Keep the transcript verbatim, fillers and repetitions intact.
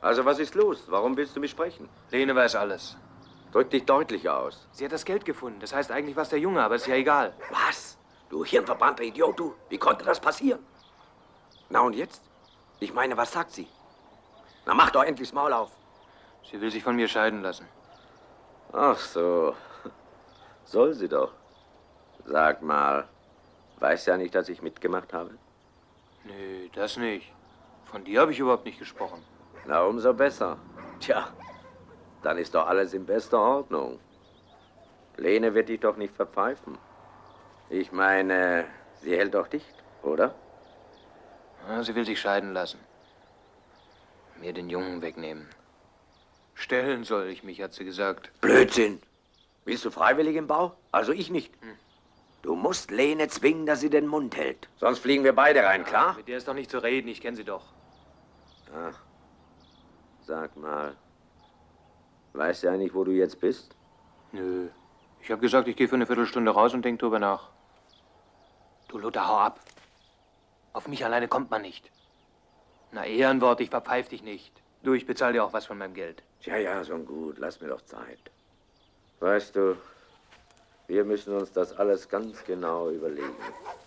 Also, was ist los? Warum willst du mich sprechen? Lene weiß alles. Drück dich deutlich aus. Sie hat das Geld gefunden. Das heißt eigentlich was der Junge, aber ist ja egal. Was? Du hirnverbrannter Idiot, du. Wie konnte das passieren? Na und jetzt? Ich meine, was sagt sie? Na, mach doch endlich das Maul auf. Sie will sich von mir scheiden lassen. Ach so. Soll sie doch. Sag mal, weiß ja nicht, dass ich mitgemacht habe? Nee, das nicht. Von dir habe ich überhaupt nicht gesprochen. Na, umso besser. Tja, dann ist doch alles in bester Ordnung. Lene wird dich doch nicht verpfeifen. Ich meine, sie hält doch dicht, oder? Ja, sie will sich scheiden lassen. Mir den Jungen wegnehmen. Stellen soll ich mich, hat sie gesagt. Blödsinn. Willst du freiwillig im Bau? Also ich nicht. Hm. Du musst Lene zwingen, dass sie den Mund hält. Sonst fliegen wir beide rein, klar? Mit der ist doch nicht zu reden, ich kenne sie doch. Ach, sag mal, weißt du eigentlich, wo du jetzt bist? Nö. Ich habe gesagt, ich gehe für eine Viertelstunde raus und denk drüber nach. Du Luther, hau ab. Auf mich alleine kommt man nicht. Na, Ehrenwort, ich verpfeif dich nicht. Du, ich bezahle dir auch was von meinem Geld. Ja, ja, schon gut. Lass mir doch Zeit. Weißt du, wir müssen uns das alles ganz genau überlegen.